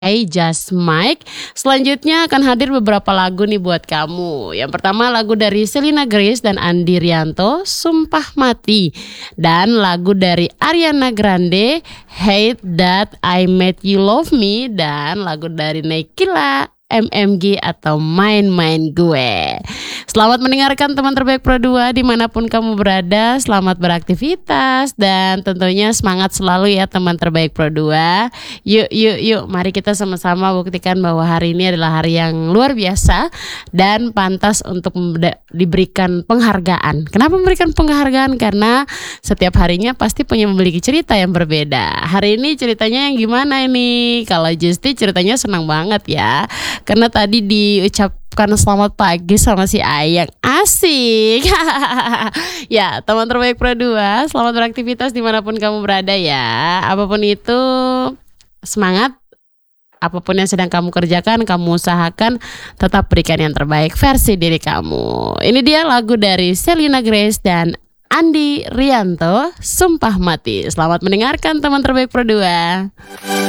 Just Mike. Selanjutnya akan hadir beberapa lagu nih buat kamu. Yang pertama lagu dari Selena Grace dan Andi Rianto, Sumpah Mati. Dan lagu dari Ariana Grande, Hate That I Made You Love Me. Dan lagu dari Naikila, MMG atau Main-Main Gue. Selamat mendengarkan teman terbaik Pro 2 dimanapun kamu berada. Selamat beraktivitas dan tentunya semangat selalu ya teman terbaik Pro 2. Yuk mari kita sama-sama buktikan bahwa hari ini adalah hari yang luar biasa dan pantas untuk diberikan penghargaan. Kenapa memberikan penghargaan? Karena setiap harinya pasti punya memiliki cerita yang berbeda. Hari ini ceritanya yang gimana ini? Kalau Justi ceritanya senang banget ya, karena tadi diucapkan selamat pagi sama si Ayang. Asik. Ya teman terbaik Pro 2, selamat beraktivitas dimanapun kamu berada ya. Apapun itu, semangat. Apapun yang sedang kamu kerjakan, kamu usahakan tetap berikan yang terbaik versi diri kamu. Ini dia lagu dari Selena Grace dan Andi Rianto, Sumpah Mati. Selamat mendengarkan teman terbaik Pro 2.